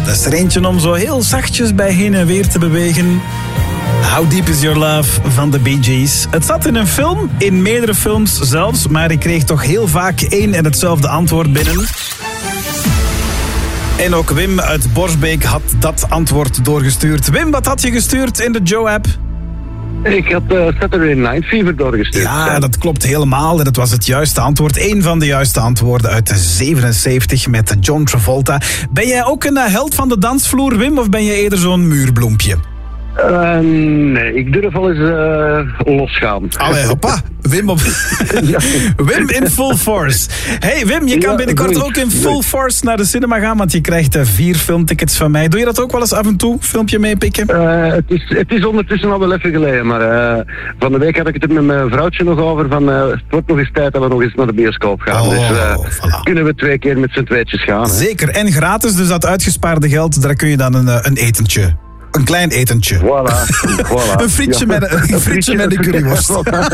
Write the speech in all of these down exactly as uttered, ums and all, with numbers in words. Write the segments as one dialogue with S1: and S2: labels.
S1: Dat is er eentje om zo heel zachtjes bij heen en weer te bewegen. How Deep Is Your Love van de Bee Gees. Het zat in een film, in meerdere films zelfs, maar ik kreeg toch heel vaak één en hetzelfde antwoord binnen. En ook Wim uit Borsbeek had dat antwoord doorgestuurd. Wim, wat had je gestuurd in de Joe-app?
S2: Ik had uh, Saturday Night Fever doorgestuurd.
S1: Ja, dat klopt helemaal. En dat was het juiste antwoord. Eén van de juiste antwoorden uit de zevenenzeventig met John Travolta. Ben jij ook een held van de dansvloer, Wim? Of ben je eerder zo'n muurbloempje?
S2: Uh, nee, ik durf wel eens uh, losgaan.
S1: Allee, hoppa. Wim, op...
S2: Ja.
S1: Wim in full force. Hey Wim, je kan
S2: Ja,
S1: binnenkort
S2: goed.
S1: ook in full force naar de cinema gaan, want je krijgt uh, vier filmtickets van mij. Doe je dat ook wel eens af en toe? Filmpje meepikken?
S2: Uh, het, is, het is ondertussen al wel even geleden, maar uh, van de week had ik het er met mijn vrouwtje nog over van uh, het wordt nog eens tijd dat we nog eens naar de bioscoop gaan.
S1: Oh,
S2: dus uh,
S1: voilà.
S2: kunnen we twee keer met z'n tweetjes gaan. Hè?
S1: Zeker, en gratis, dus dat uitgespaarde geld, daar kun je dan een, uh, een etentje. Een klein etentje.
S2: Voilà. voilà.
S1: Een frietje,
S2: Ja.
S1: met, een frietje met een curryworst.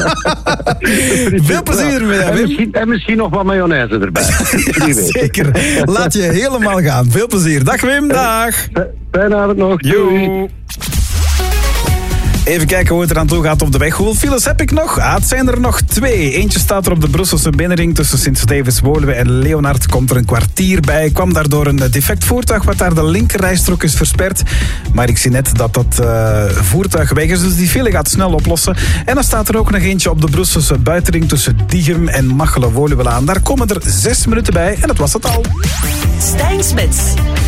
S1: Veel plezier mee,
S2: en
S1: Wim.
S2: misschien, en misschien nog wat mayonaise erbij.
S1: Ja,
S2: Wie weet.
S1: zeker. Laat je helemaal gaan. Veel plezier. Dag Wim, dag.
S2: Fijne avond nog. Doei.
S1: Yo. Even kijken hoe het eraan toe gaat op de weg. Hoeveel files heb ik nog? Ah, het zijn er nog twee. Eentje staat er op de Brusselse binnenring tussen Sint-Stevens-Woluwe en Leonard. Komt er een kwartier bij. Kwam daardoor een defect voertuig wat daar de linkerrijstrook is versperd. Maar ik zie net dat dat uh, voertuig weg is, dus die file gaat snel oplossen. En dan staat er ook nog eentje op de Brusselse buitenring tussen Diegem en Machelen-Woluwe aan. Daar komen er zes minuten bij en dat was het al.
S3: Stijn Smits.